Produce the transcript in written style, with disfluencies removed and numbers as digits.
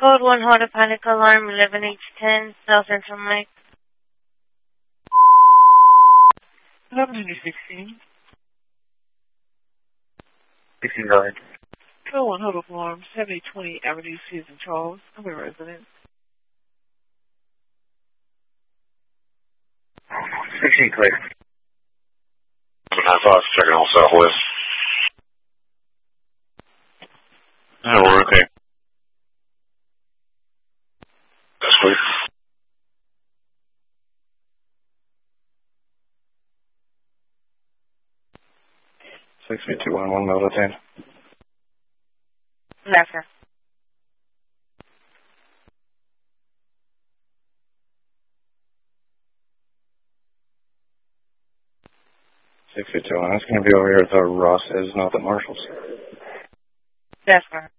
Code 1, hold a panic alarm, 11H10, South Central Mike. 1116. 16, go ahead. Code 1, hold up alarm, 7020 Avenue Susan Charles. I'm a resident. 16, clear. 795, checking on Southwest. Yeah, we're okay. That's clear. Six feet 211, Mel detained. Yes, sir. Six feet 211. That's going to be over here at the Ross's, not the Marshall's. Yes, sir.